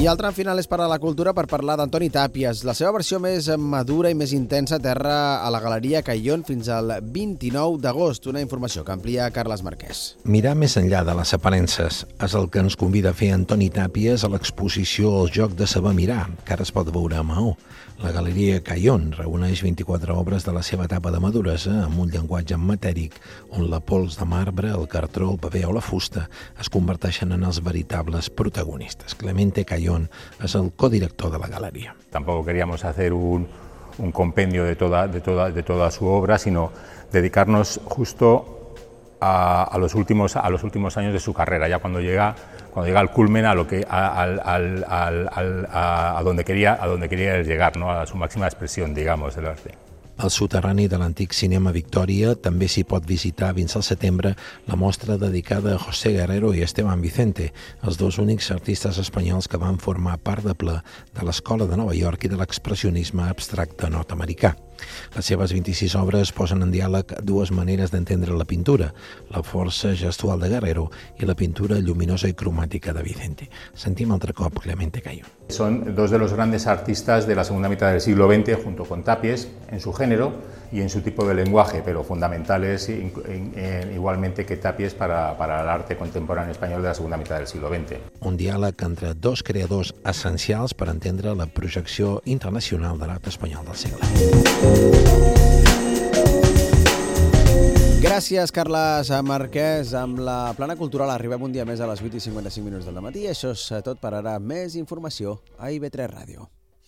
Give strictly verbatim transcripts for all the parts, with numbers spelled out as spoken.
I el tram final és per a la cultura per parlar d'Antoni Tàpies. La seva versió més madura i més intensa aterra a la Galeria Caión fins al vint-i-nou d'agost. Una informació que amplia Carles Marquès. Mirar més enllà de les aparences és el que ens convida a fer Antoni Tàpies a l'exposició El joc de saber mirar, que ara es pot veure a Maó. La Galeria Caión reuneix vint-i-quatre obres de la seva etapa de maduresa amb un llenguatge matèric on la pols de marbre, el cartró, el paper o la fusta es converteixen en els veritables protagonistes. Clemente Caión es el codirector de la galería. Tampoco queríamos hacer un, un compendio de toda, de, toda, de toda su obra, sino dedicarnos justo a, a, los últimos, a los últimos años de su carrera, ya cuando llega, cuando llega al culmen, a, lo que, a, al, al, al, a, a, donde quería, a donde quería llegar, ¿no? A su máxima expresión, digamos, del arte. Al soterrani de l'antic Cinema Victòria també s'hi pot visitar fins al setembre la mostra dedicada a José Guerrero i Esteban Vicente, els dos únics artistes espanyols que van formar part de ple de l'Escola de Nova York i de l'expressionisme abstracte nord-americà. Les seves vint-i-sis obres posen en diàleg dues maneres d'entendre la pintura, la força gestual de Guerrero y la pintura luminosa y cromática de Vicente. Sentim altre cop Clemente Caión. Son dos de los grandes artistas de la segunda mitad del siglo veinte, junto con Tàpies, en su género y en su tipo de lenguaje, pero fundamentales igualmente que Tàpies para, para el arte contemporáneo español de la segunda mitad del siglo veinte. Un diàleg entre dos creadors essencials per entendre la projecció internacional de l'art espanyol del segle. Gràcies, Carles Marquès. Amb la plana cultural arribem un dia més a les vuit i cinquanta-cinc minuts del matí. Això és tot per ara. Més informació a I V tres Ràdio.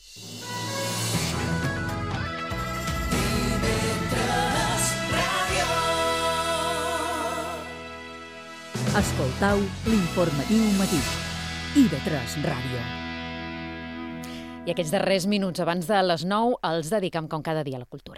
Escoltau l'informatiu matí. I V tres Ràdio. I aquests darrers minuts abans de les nou els dedicam com cada dia a la cultura.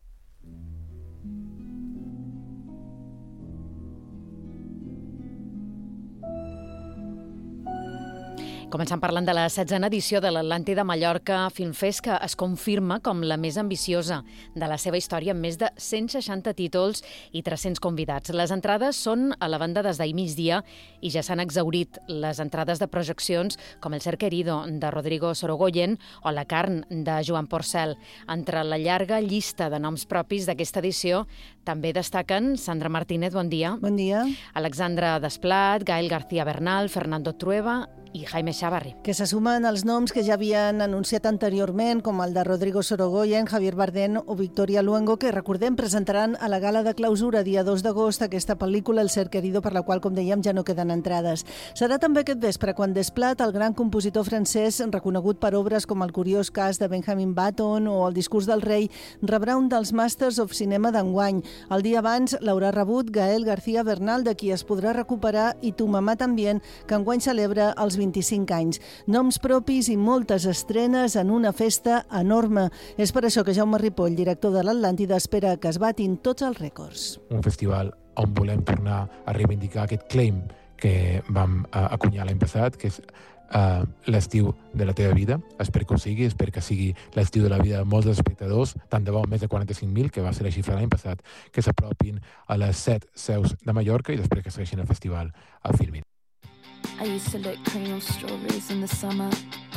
Començant parlant de la setzena edició de l'Atlàntida Mallorca Film Fest, que es confirma com la més ambiciosa de la seva història, amb més de cent seixanta títols i tres-cents convidats. Les entrades són a la banda des d'ahir migdia i ja s'han exhaurit les entrades de projeccions com El ser querido, de Rodrigo Sorogoyen, o La carn, de Joan Porcel. Entre la llarga llista de noms propis d'aquesta edició també destaquen Sandra Martínez, bon dia. Bon dia. Alexandra Desplat, Gael García Bernal, Fernando Trueba i Jaime Chavarri. Que se sumen els noms que ja havien anunciat anteriorment, com el de Rodrigo Sorogoyen, Javier Bardem o Victoria Luengo, que, recordem, presentaran a la gala de clausura dia dos d'agost aquesta pel·lícula El ser querido, per la qual, com dèiem, ja no queden entrades. Serà també aquest vespre quan Desplat, el gran compositor francès, reconegut per obres com El curiós cas de Benjamin Button o El discurs del rei, rebrà un dels Masters of Cinema d'enguany. El dia abans l'haurà rebut Gael García Bernal, de qui es podrà recuperar, i Tu mamà també, que enguany celebra els vint-i-cinc anys. Noms propis i moltes estrenes en una festa enorme. És per això que Jaume Ripoll, director de l'Atlàntida, espera que es batin tots els rècords. Un festival on volem tornar a reivindicar aquest claim que vam uh, acunyar l'any passat, que és uh, l'estiu de la teva vida. Espero que ho sigui, espero que sigui l'estiu de la vida de molts espectadors, tant de bo més de quaranta-cinc mil, que va ser la xifra l'any passat, que s'apropin a les set seus de Mallorca i després que segueixin el festival a Filmin. I used to lick cream of strawberries in the summer.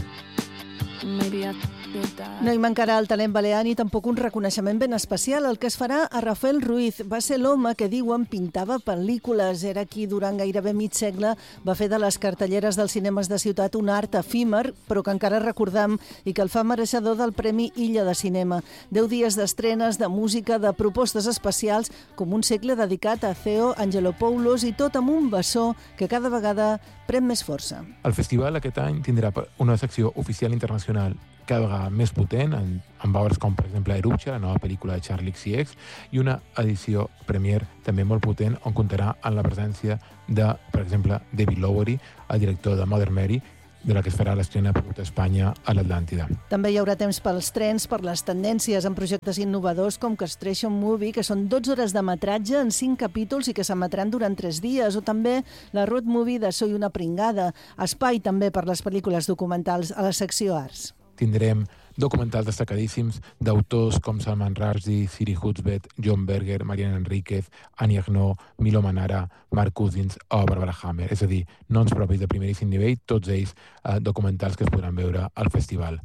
Maybe I did that. No hi mancarà el talent balear ni tampoc un reconeixement ben especial. El que es farà a Rafael Ruiz. Va ser l'home que, diuen, pintava pel·lícules. Era qui durant gairebé mig segle va fer de les cartelleres dels cinemes de ciutat un art efímer, però que encara recordam i que el fa mereixedor del Premi Illa de Cinema. Deu dies d'estrenes, de música, de propostes especials, com un segle dedicat a Theo Angelopoulos, i tot amb un bessó que cada vegada pren més força. El festival aquest any tindrà una secció oficial internacional cada vegada més potent, en, en obres com, per exemple, Eruption, la nova pel·lícula de Charlie X C X, i una edició premier també molt potent, on comptarà amb la presència de, per exemple, David Lowery, el director de Mother Mary, de la que es farà l'estrena per tot Espanya a l'Atlàntida. També hi haurà temps pels trens, per les tendències en projectes innovadors com Castration Movie, que són dotze hores de metratge en cinc capítols i que s'emetran durant tres dies, o també la Road Movie de Soy una pringada. Espai també per les pel·lícules documentals a la secció Arts. Tindrem documentals destacadíssims d'autors com Salman Rushdie, Siri Husbet, John Berger, Mariana Enríquez, Annie Ernaux, Milo Manara, Mark Cousins o Barbara Hammer. És a dir, noms propis de primeríssim nivell, tots ells eh, documentals que es podran veure al festival.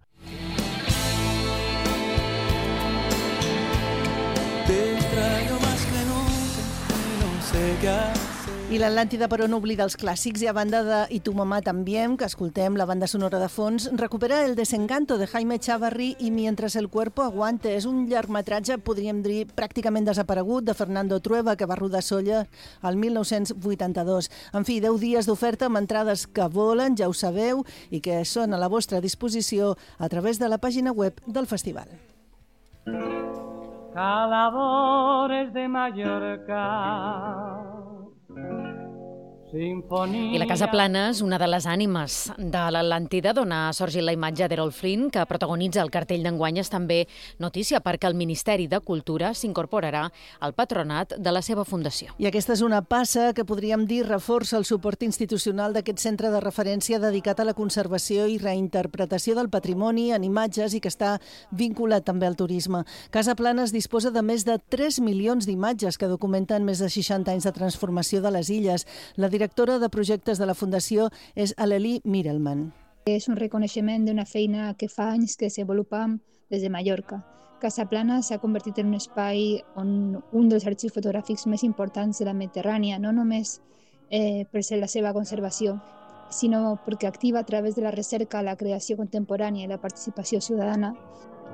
Te extraño más que nunca, no sé qué hacer. I l'Atlàntida, però, no oblida els clàssics, i a banda de I tu mamà també, que escoltem la banda sonora de fons, recupera El desencanto de Jaime Chavarri i Mientras el cuerpo aguante. És un llargmetratge, podríem dir, pràcticament desaparegut, de Fernando Trueba, que va rodar Sóller al mil nou-cents vuitanta-dos. En fi, deu dies d'oferta amb entrades que volen, ja ho sabeu, i que són a la vostra disposició a través de la pàgina web del festival. Caladores de Mallorca. I la Casa Planes, una de les ànimes de l'Atlàntida, d'on ha sorgit la imatge d'Errol Flynn, que protagonitza el cartell d'enguany, és també notícia perquè el Ministeri de Cultura s'incorporarà al patronat de la seva fundació. I aquesta és una passa que podríem dir reforça el suport institucional d'aquest centre de referència dedicat a la conservació i reinterpretació del patrimoni en imatges i que està vinculat també al turisme. Casa Planes disposa de més de tres milions d'imatges que documenten més de seixanta anys de transformació de les illes. La directora de projectes de la Fundació és Aleli Mirelman. És un reconeixement d'una feina que fa anys que desenvolupam des de Mallorca. Casa Planes s'ha convertit en un espai on un dels arxius fotogràfics més importants de la Mediterrània, no només eh, per ser la seva conservació, sinó perquè activa a través de la recerca, la creació contemporània i la participació ciutadana